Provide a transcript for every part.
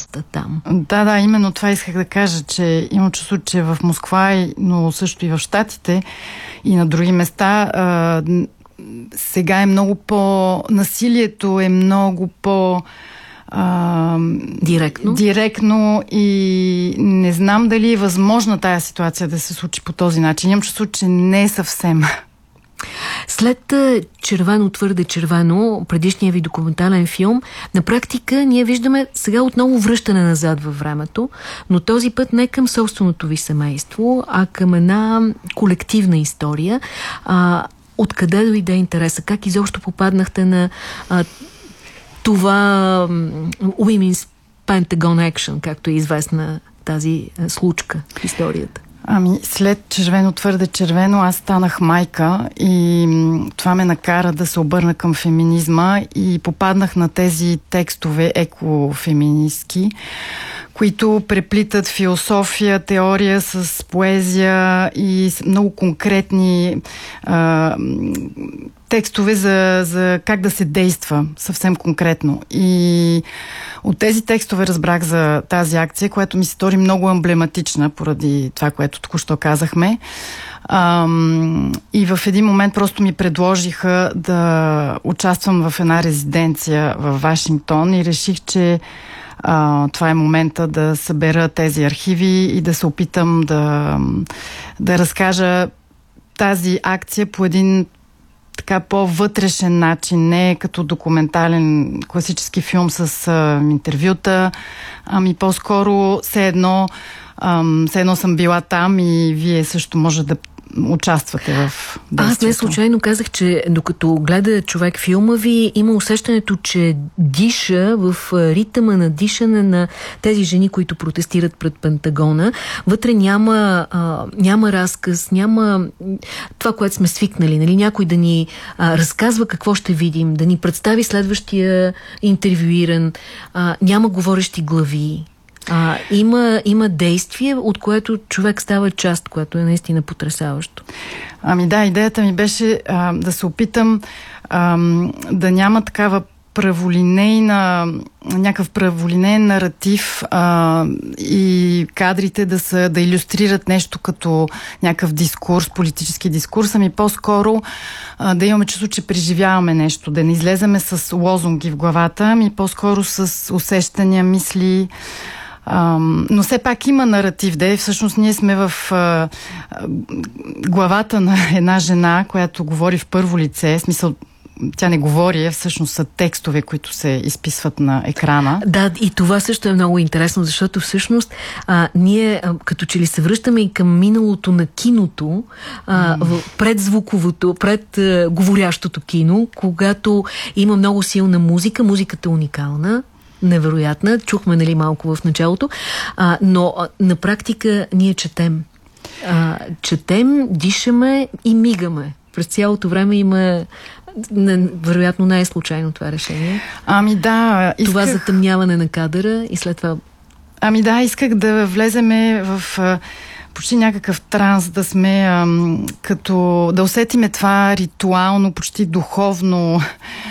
протеста там. Да, именно това исках да кажа, че имам чувство, че в Москва, но също и в Щатите и на други места сега е много насилието е много директно и не знам дали е възможна тая ситуация да се случи по този начин. Имам чувство, че не е съвсем. След "Червено, твърде червено", предишния ви документален филм, на практика ние виждаме сега отново връщане назад във времето, но този път не към собственото ви семейство, а към една колективна история. Откъде дойде интереса? Как изобщо попаднахте на това Women's Pentagon Action, както е известна тази случка в историята? След "Червено, твърде червено" аз станах майка и това ме накара да се обърна към феминизма и попаднах на тези текстове екофеминистки, които преплитат философия, теория с поезия и много конкретни текстове за как да се действа съвсем конкретно. И от тези текстове разбрах за тази акция, която ми се стори много емблематична поради това, което току-що казахме. И в един момент просто ми предложиха да участвам в една резиденция в Вашингтон и реших, че това е момента да събера тези архиви и да се опитам да разкажа тази акция по един така по-вътрешен начин, не като документален класически филм с интервюта, по-скоро все едно съм била там и вие също може да участвате в действието. Аз не случайно казах, че докато гледа човек филма ви, има усещането, че диша в ритъма на дишане на тези жени, които протестират пред Пентагона. Вътре няма разказ, няма това, което сме свикнали. Нали? Някой да ни разказва какво ще видим, да ни представи следващия интервюиран. Няма говорещи глави. Има действие, от което човек става част, което е наистина потресаващо. Идеята ми беше да се опитам да няма такава някакъв праволинейен наратив и кадрите да илюстрират нещо като някакъв дискурс, политически дискурс, по-скоро да имаме чувство, че преживяваме нещо, да не излеземе с лозунги в главата, по-скоро с усещания, мисли. Но все пак има наратив, всъщност ние сме в главата на една жена, която говори в първо лице, в смисъл тя не говори, всъщност са текстове, които се изписват на екрана. Да, и това също е много интересно, защото всъщност ние като че ли се връщаме и към миналото на киното, пред звуковото, пред говорящото кино, когато има много силна музика, музиката е уникална, невероятна, чухме малко в началото, но на практика ние четем. Четем, дишаме и мигаме. През цялото време има вероятно не е случайно това решение. Това затъмняване на кадъра и след това... исках да влеземе в почти някакъв транс, да сме да усетиме това ритуално, почти духовно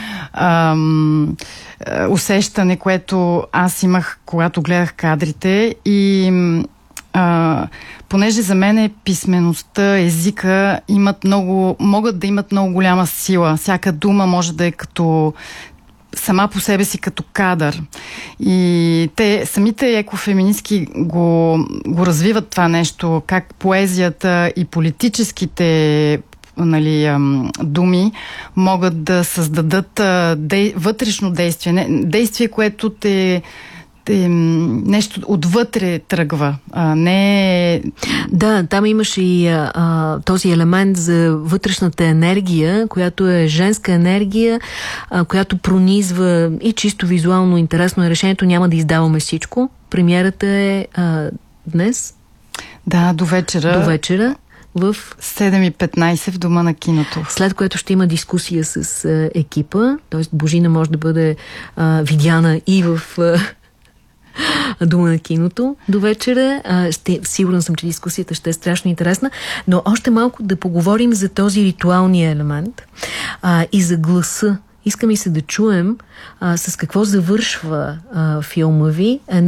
усещане, което аз имах, когато гледах кадрите и понеже за мен писмеността, езика могат да имат много голяма сила. Всяка дума може да е като сама по себе си като кадър. И самите екофеминистки го развиват това нещо, как поезията и политическите думи могат да създадат вътрешно действие. Действие, което нещо отвътре тръгва. Да, там имаше и този елемент за вътрешната енергия, която е женска енергия, която пронизва и чисто визуално интересно е решението. Няма да издаваме всичко. Премиерата е днес. Да, до вечера. В 7:15 в Дома на киното. След което ще има дискусия с екипа, т.е. Божина може да бъде видяна и в Дома на киното до вечера. Сигурна съм, че дискусията ще е страшно интересна, но още малко да поговорим за този ритуалния елемент и за гласа. Иска ми се да чуем с какво завършва филма ви.